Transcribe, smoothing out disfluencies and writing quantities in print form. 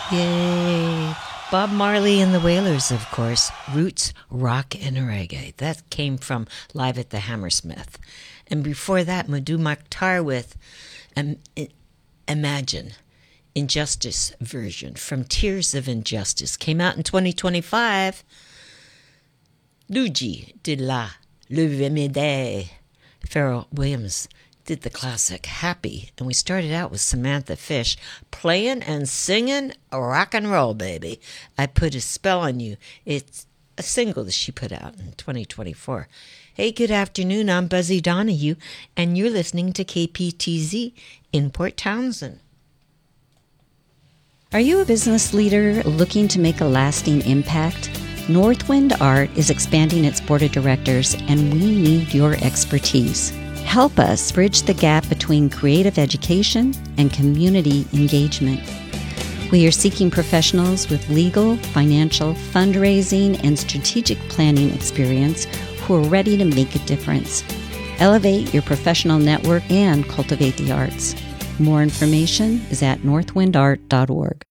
Yay. Bob Marley and the Wailers, of course. Roots, rock, and reggae. That came from Live at the Hammersmith. And before that, Madhu Mukhtar with Imagine. Injustice version from Tears of Injustice. Came out in 2025. Luigi de la Luvemide. Pharrell Williams did the classic Happy, and we started out with Samantha Fish playing and singing rock and roll, baby. I Put a Spell on You. It's a single that she put out in 2024. Hey, good afternoon. I'm Buzzy Donahue, and you're listening to KPTZ in Port Townsend. Are you a business leader looking to make a lasting impact? Northwind Art is expanding its board of directors, and we need your expertise. Help us bridge the gap between creative education and community engagement. We are seeking professionals with legal, financial, fundraising, and strategic planning experience who are ready to make a difference. Elevate your professional network and cultivate the arts. More information is at northwindart.org.